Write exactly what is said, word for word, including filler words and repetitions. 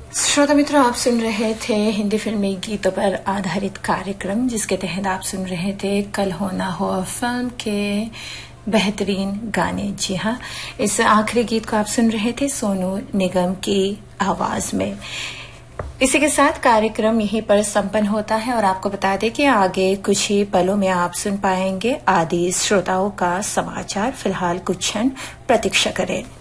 श्रोता मित्रों, आप सुन रहे थे हिंदी फिल्मी गीतों पर आधारित कार्यक्रम, जिसके तहत आप सुन रहे थे कल हो ना हो फिल्म के बेहतरीन गाने। जी हाँ, इस आखिरी गीत को आप सुन रहे थे सोनू निगम की आवाज में। इसी के साथ कार्यक्रम यहीं पर संपन्न होता है और आपको बता दें कि आगे कुछ ही पलों में आप सुन पाएंगे आदि श्रोताओं का समाचार। फिलहाल कुछ क्षण प्रतीक्षा करें।